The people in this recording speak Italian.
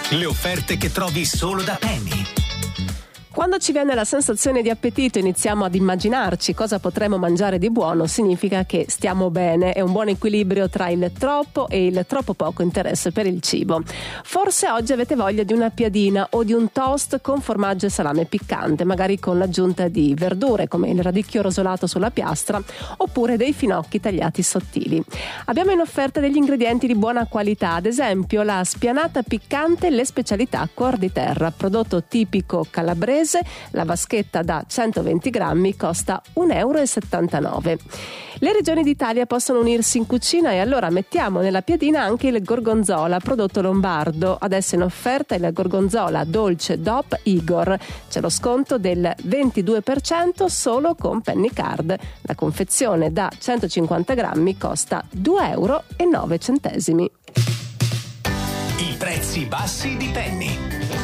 Le offerte che trovi solo da Penny. Quando ci viene la sensazione di appetito, iniziamo ad immaginarci cosa potremo mangiare di buono, significa che stiamo bene, è un buon equilibrio tra il troppo e il troppo poco interesse per il cibo. Forse oggi avete voglia di una piadina o di un toast con formaggio e salame piccante, magari con l'aggiunta di verdure come il radicchio rosolato sulla piastra oppure dei finocchi tagliati sottili. Abbiamo in offerta degli ingredienti di buona qualità, ad esempio la spianata piccante Le Specialità Cuor di Terra, prodotto tipico calabrese. La vaschetta da 120 grammi costa 1,79 €. Le regioni d'Italia possono unirsi in cucina e allora mettiamo nella piadina anche il gorgonzola, prodotto lombardo. Adesso in offerta il gorgonzola dolce DOP Igor. C'è lo sconto del 22% solo con Penny Card. La confezione da 150 grammi costa 2,09 €. I prezzi bassi di Penny.